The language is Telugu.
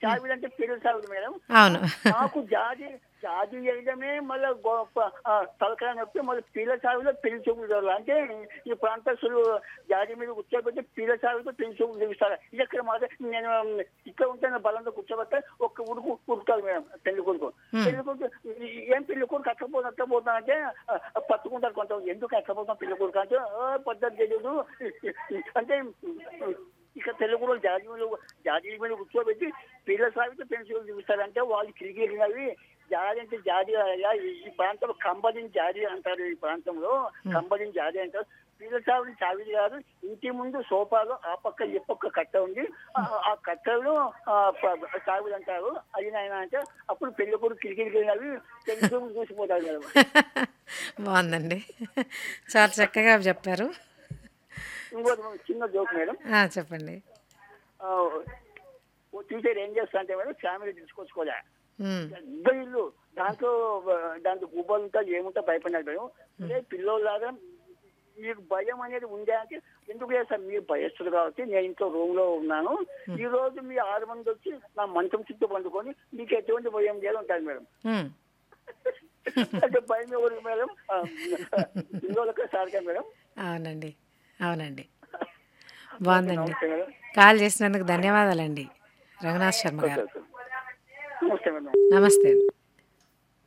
హ్మ్. చావిడి అంటే పెరుగు చావిడి మేడం. అవును. నాకు జాజి జాజి వేయడమే మళ్ళా తలకాయ నొప్పి మళ్ళీ పీల చావిలో పెళ్లి చూపులు జరగాలి. అంటే ఈ ప్రాంతస్తులు జాజి మీద కూర్చోబెట్టి పీల చావితో పెళ్లి చూపులు చూపిస్తారు. ఇది ఎక్కడ మాట నేను ఇక్కడ ఉంటే నా బలంతో కూర్చోబెట్టే ఒక్క ఉడుకుతారు మేడం పెళ్లి కొడుకు. హ్మ్. పెళ్లి కొడుకు ఏం పెళ్లి కొడుకు అట్టపోతా అంటే పట్టుకుంటారు కొంతమంది. ఎందుకు అట్టపోతాం పెళ్లి కొడుకు అంటే పద్ధతి తెలియదు అంటే ఇక్కడ తెలుగులో జాతీయ మీద కూర్చోబెట్టి పిల్లల సాగితే పెన్షన్ చూపిస్తారంటే వాళ్ళు క్రికెట్నవి జాతి అంటే జాతి ఈ ప్రాంతంలో కంబలిని జాతి అంటారు. ఈ ప్రాంతంలో హ్మ్. కంబలిని జాతి అంటారు. పిల్లల సాగుని చావిది కాదు. ఇంటి ముందు సోఫాలో ఆ పక్క ఈ పక్క కట్ట ఉంది. ఆ కట్టలో చావిది అంటారు. అది నాయన అంటే అప్పుడు పెళ్లి కొడుకు క్రికెట్ అవి పెళ్లి చూపులు చూసిపోతారు మేడం. బావుందండి. చాలా చక్కగా చెప్పారు. ఇంకోటి చిన్న జోక్ మేడం. చెప్పండి. ఆ, ఓ టీచర్ ఏం చేస్తా అంటే మేడం ఫ్యామిలీ తీసుకొచ్చుకోలే హ్మ్. పెద్ద ఇల్లు దాంట్లో దాంట్లో గుబ్బలు ఉంటా ఏముంటా భయపడినారు మేడం. హ్మ్. అదే పిల్లలాగా మీకు భయం అనేది ఉందా అంటే ఎందుకు లేదు సార్ మీరు భయస్తులు కాబట్టి నేను ఇంట్లో రూమ్ లో ఉన్నాను. హ్మ్. ఈ రోజు మీ 6 మంది వచ్చి నా మంచం చుట్టూ పండుకొని మీకు ఎటువంటి భయం లేదు ఉంటారు మేడం. హ్మ్. అంటే భయం ఎవరికి మేడం పిల్లలకే సార్గా మేడం. అవునండి. అవునండి. ఓకే బావుందండి. నమస్తే మేడం. కాల్ చేసినందుకు ధన్యవాదాలండి. రఘునాథ్ శర్మ ఓకే గారు. ఓకే నమస్తే మేడం. నమస్తే అండి.